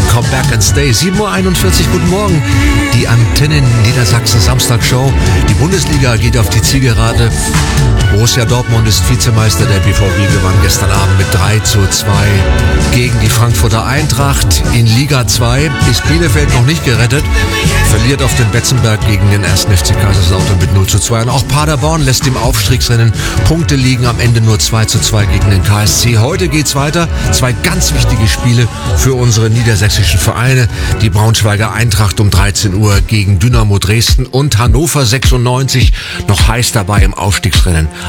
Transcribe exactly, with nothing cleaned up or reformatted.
Come Back and Stay. sieben Uhr einundvierzig, guten Morgen. Die Antennen Niedersachsen Samstagshow. Die Bundesliga geht auf die Zielgerade. Borussia Dortmund ist Vizemeister. Der B V B gewann gestern Abend mit drei zu zwei gegen die Frankfurter Eintracht. In Liga zwei ist Bielefeld noch nicht gerettet. Verliert auf den Betzenberg gegen den ersten F C Kaiserslautern mit null zu zwei. Und auch Paderborn lässt im Aufstiegsrennen Punkte liegen. Am Ende nur zwei zu zwei gegen den K S C. Heute geht's weiter. Zwei ganz wichtige Spiele für unsere niedersächsischen Vereine. Die Braunschweiger Eintracht um dreizehn Uhr gegen Dynamo Dresden und Hannover sechsundneunzig noch heiß dabei im Aufstiegsrennen.